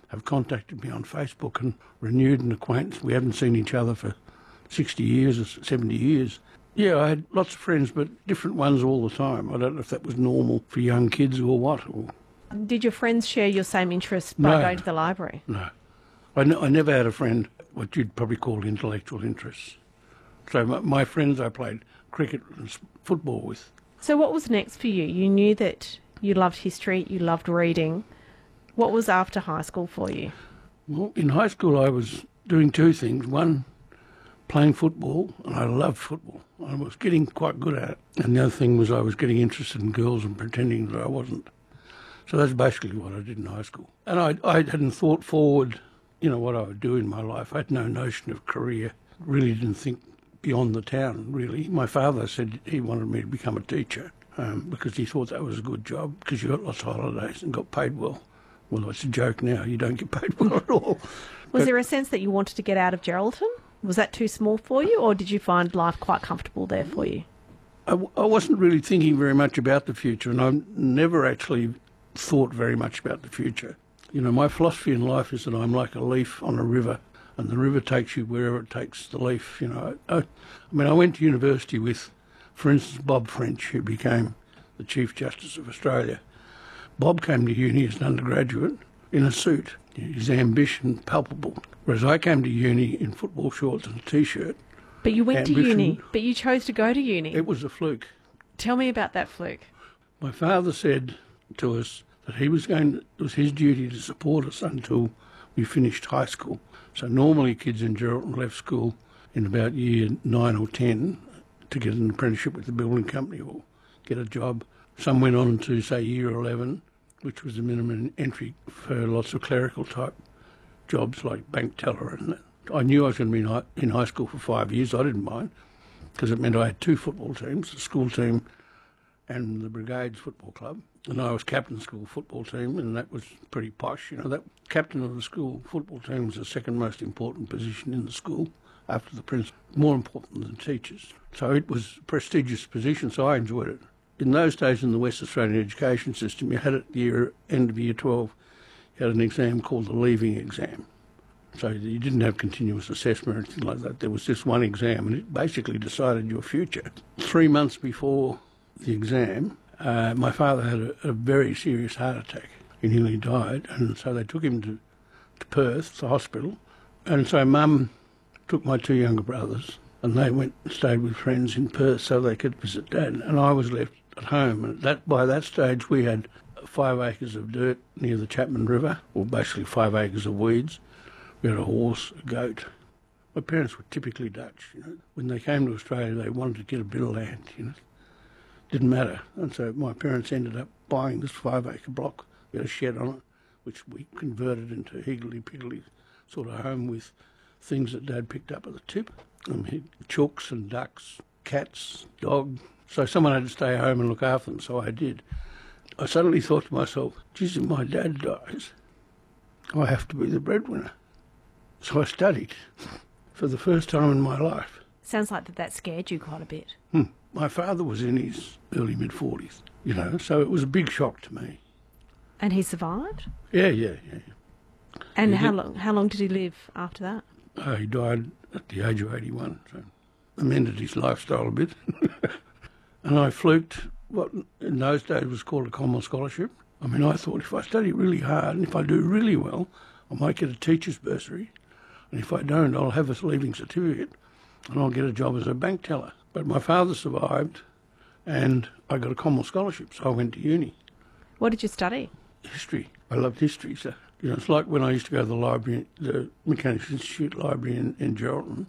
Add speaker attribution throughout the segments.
Speaker 1: have contacted me on Facebook and renewed an acquaintance. We haven't seen each other for 60 years or 70 years. Yeah, I had lots of friends, but different ones all the time. I don't know if that was normal for young kids or what.
Speaker 2: Did your friends share your same interests by going to the library?
Speaker 1: No. I never had a friend what you'd probably call intellectual interests. So my friends I played cricket and football with.
Speaker 2: So what was next for you? You knew that you loved history, you loved reading. What was after high school for you?
Speaker 1: Well, in high school I was doing two things. One, playing football, and I loved football. I was getting quite good at it. And the other thing was I was getting interested in girls and pretending that I wasn't. So that's basically what I did in high school. And I hadn't thought forward, what I would do in my life. I had no notion of career. Really didn't think beyond the town, really. My father said he wanted me to become a teacher because he thought that was a good job because you got lots of holidays and got paid well. Well, it's a joke now. You don't get paid well at all.
Speaker 2: Was there a sense that you wanted to get out of Geraldton? Was that too small for you, or did you find life quite comfortable there for you?
Speaker 1: I wasn't really thinking very much about the future, and I've never actually thought very much about the future. My philosophy in life is that I'm like a leaf on a river, and the river takes you wherever it takes the leaf. I went to university with, for instance, Bob French, who became the Chief Justice of Australia. Bob came to uni as an undergraduate in a suit, his ambition palpable, whereas I came to uni in football shorts and a T-shirt.
Speaker 2: But you went to uni, but you chose to go to uni.
Speaker 1: It was a fluke.
Speaker 2: Tell me about that fluke.
Speaker 1: My father said to us that it was his duty to support us until we finished high school. So normally kids in Geraldton left school in about year 9 or 10 to get an apprenticeship with the building company or get a job. Some went on to, say, year 11, which was the minimum entry for lots of clerical type jobs like bank teller and that. I knew I was going to be in high school for 5 years. I didn't mind because it meant I had two football teams, the school team and the Brigades Football Club. And I was captain of the school football team, and that was pretty posh. That captain of the school football team was the second most important position in the school after the principal, more important than teachers. So it was a prestigious position, so I enjoyed it. In those days in the West Australian education system, you had at the end of year 12, you had an exam called the leaving exam. So you didn't have continuous assessment or anything like that. There was just one exam, and it basically decided your future. 3 months before the exam, my father had a very serious heart attack. He nearly died, and so they took him to Perth, the hospital. And so Mum took my two younger brothers, and they went and stayed with friends in Perth so they could visit Dad. And I was left at home. And by that stage, we had 5 acres of dirt near the Chapman River, or basically 5 acres of weeds. We had a horse, a goat. My parents were typically Dutch. When they came to Australia, they wanted to get a bit of land. Didn't matter. And so my parents ended up buying this 5-acre block. We had a shed on it, which we converted into a higgledy-piggledy sort of home with things that Dad picked up at the tip. Chooks and ducks, cats, dog. So someone had to stay home and look after them, so I did. I suddenly thought to myself, geez, if my dad dies, I have to be the breadwinner. So I studied for the first time in my life.
Speaker 2: Sounds like that scared you quite a bit.
Speaker 1: My father was in his early mid-40s, so it was a big shock to me.
Speaker 2: And he survived?
Speaker 1: Yeah.
Speaker 2: And how long did he live after that?
Speaker 1: He died at the age of 81, so amended his lifestyle a bit. And I fluked what in those days was called a Commonwealth Scholarship. I thought if I study really hard and if I do really well, I might get a teacher's bursary. And if I don't, I'll have a leaving certificate and I'll get a job as a bank teller. But my father survived and I got a Commonwealth Scholarship, so I went to uni.
Speaker 2: What did you study?
Speaker 1: History. I loved history, so it's like when I used to go to the library, the Mechanics Institute library in Geraldton.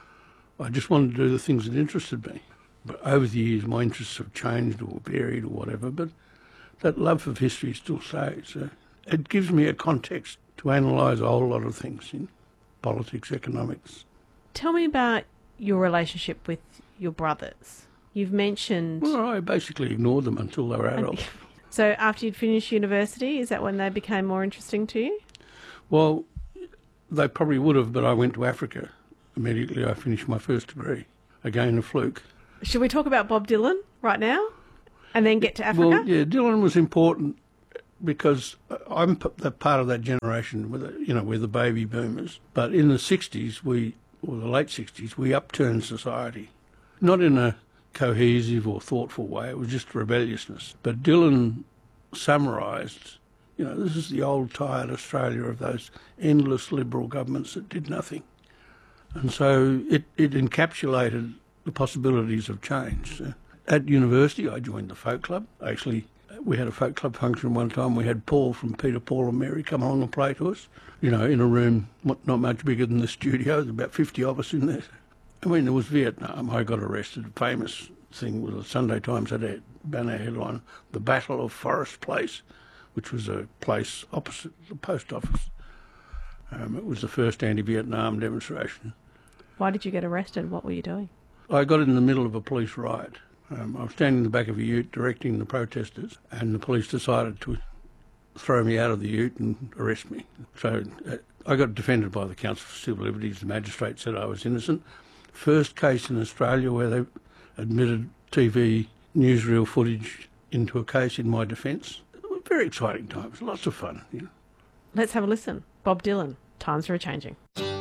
Speaker 1: I just wanted to do the things that interested me. But over the years, my interests have changed or varied or whatever, but that love of history still stays. So it gives me a context to analyse a whole lot of things in politics, economics.
Speaker 2: Tell me about your relationship with your brothers. You've mentioned...
Speaker 1: Well, I basically ignored them until they were adults.
Speaker 2: So after you'd finished university, is that when they became more interesting to you?
Speaker 1: Well, they probably would have, but I went to Africa. Immediately I finished my first degree. Again, a fluke.
Speaker 2: Should we talk about Bob Dylan right now and then get to Africa?
Speaker 1: Well, yeah, Dylan was important because I'm the part of that generation with we're the baby boomers. But in the 60s, or the late 60s, we upturned society, not in a cohesive or thoughtful way. It was just rebelliousness. But Dylan summarised, this is the old tired Australia of those endless Liberal governments that did nothing. And so it encapsulated the possibilities of change. At university, I joined the folk club. Actually, we had a folk club function one time. We had Paul from Peter, Paul and Mary come along and play to us, in a room not much bigger than the studio. There's about 50 of us in there. And when there was Vietnam, I got arrested. A famous thing was the Sunday Times had a banner headline, The Battle of Forest Place, which was a place opposite the post office. It was the first anti-Vietnam demonstration.
Speaker 2: Why did you get arrested? What were you doing?
Speaker 1: I got in the middle of a police riot. I was standing in the back of a ute directing the protesters, and the police decided to throw me out of the ute and arrest me. So I got defended by the Council for Civil Liberties. The magistrate said I was innocent. First case in Australia where they admitted TV newsreel footage into a case in my defence. Very exciting times, lots of fun.
Speaker 2: Let's have a listen. Bob Dylan, Times Are A-Changing.